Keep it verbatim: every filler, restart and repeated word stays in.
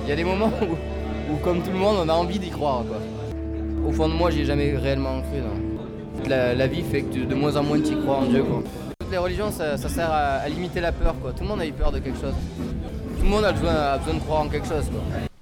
Il y a des moments où, où, comme tout le monde, on a envie d'y croire, quoi. Au fond de moi, j'y ai jamais réellement cru, non. La, la vie fait que tu, de moins en moins tu y crois en Dieu, quoi. Toutes les religions, ça, ça sert à, à limiter la peur, quoi. Tout le monde a eu peur de quelque chose. Tout le monde a besoin, a besoin de croire en quelque chose, quoi.